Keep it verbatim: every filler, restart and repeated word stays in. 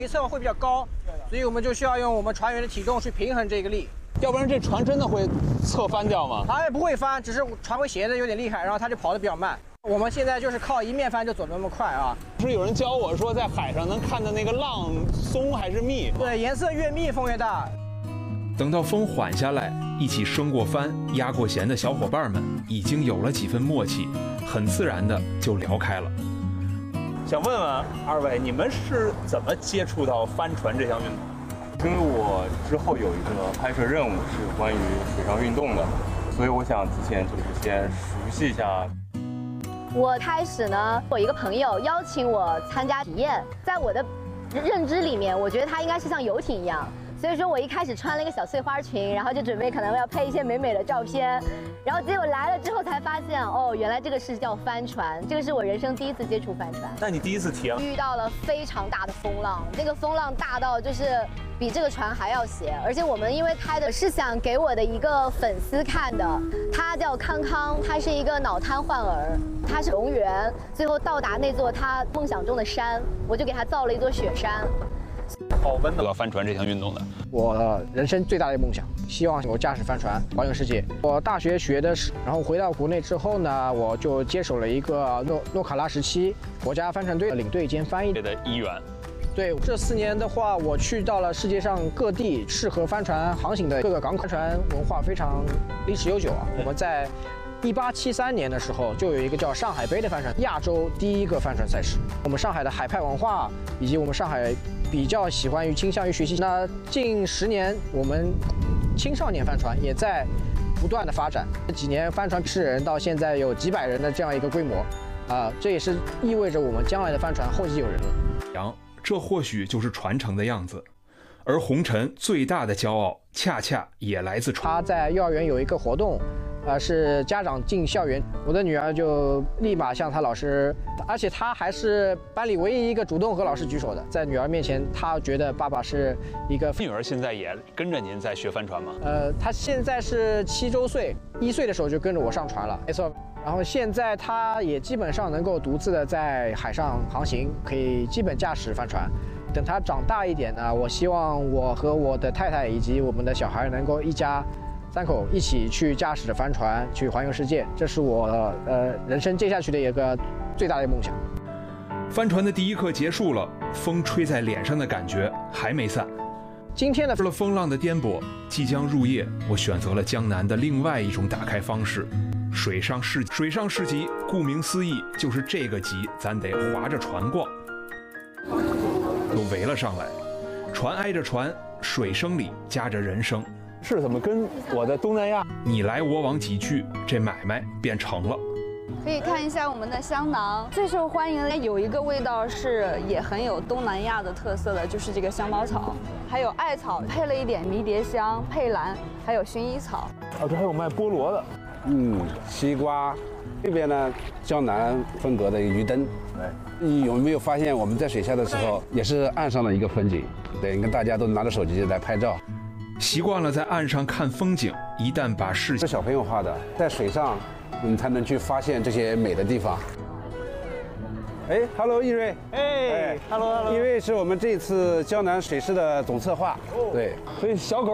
一侧会比较高，所以我们就需要用我们船员的体重去平衡这个力。 要不然这船真的会侧翻掉吗？ 它也不会翻，只是船会斜的有点厉害，然后它就跑得比较慢。我们现在就是靠一面翻就走得那么快啊！ 不是有人教我说在海上能看到那个浪松还是密？ 对，颜色越密风越大。 等到风缓下来，一起升过帆、压过弦的小伙伴们已经有了几分默契，很自然的就聊开了。 想问问二位，你们是怎么接触到帆船这项运动？ 因为我之后有一个拍摄任务是关于水上运动的，所以我想提前就是先熟悉一下。 我开始呢，我一个朋友邀请我参加体验，在我的认知里面，我觉得它应该是像游艇一样，所以说我一开始穿了一个小碎花裙，然后就准备可能要拍一些美美的照片，然后结果来了之后才发现，哦，原来这个是叫帆船，这个是我人生第一次接触帆船。 那你第一次体验？ 遇到了非常大的风浪，那个风浪大到就是。 比这个船还要斜，而且我们因为开的是想给我的一个粉丝看的，他叫康康，他是一个脑瘫患儿，他是龙源，最后到达那座他梦想中的山，我就给他造了一座雪山。 好温的帆船这项运动的， 我人生最大的梦想，希望我驾驶帆船环游世界。我大学学的是，然后回到国内之后呢，我就接手了一个诺诺卡拉时期国家帆船队的领队兼翻译的一员。 对，这四年的话，我去到了世界上各地适合帆船航行的各个港口，帆船文化非常历史悠久啊。我们在一八七三年的时候，就有一个叫上海杯的帆船，亚洲第一个帆船赛事。我们上海的海派文化，以及我们上海比较喜欢于倾向于学习。那近十年，我们青少年帆船也在不断的发展。这几年帆船是人到现在有几百人的这样一个规模，啊、呃，这也是意味着我们将来的帆船后继有人了。 杨。 这或许就是传承的样子，而红尘最大的骄傲，恰恰也来自他在幼儿园有一个活动，呃，是家长进校园，我的女儿就立马向她老师，而且她还是班里唯一一个主动和老师举手的，在女儿面前，她觉得爸爸是一个。 女儿现在也跟着您在学帆船吗？ 呃，她现在是七周岁，一岁的时候就跟着我上船了，没错。 然后现在他也基本上能够独自的在海上航行，可以基本驾驶帆船。等他长大一点呢，我希望我和我的太太以及我们的小孩能够一家三口一起去驾驶着帆船去环游世界，这是我呃人生接下去的一个最大的梦想。 帆船的第一课结束了，风吹在脸上的感觉还没散。 今天的除了风浪的颠簸，即将入夜，我选择了江南的另外一种打开方式。 水上市水上市集，顾名思义，就是这个集，咱得划着船逛。都围了上来，船挨着船，水声里夹着人声。 是怎么跟我的东南亚你来我往几句，这买卖便成了。 可以看一下我们的香囊，最受欢迎的有一个味道是也很有东南亚的特色的，就是这个香茅草，还有艾草，配了一点迷迭香、佩兰，还有薰衣草。 哦，这还有卖菠萝的。 嗯，西瓜，这边呢，江南风格的鱼灯。你有没有发现我们在水下的时候，也是岸上的一个风景？对，你看大家都拿着手机来拍照。 习惯了在岸上看风景，一旦把视是小朋友画的，在水上，你才能去发现这些美的地方。哎 ，Hello， 易瑞。 哎 ，Hello，Hello。 易瑞是我们这次江南水师的总策划。对， 所以小狗。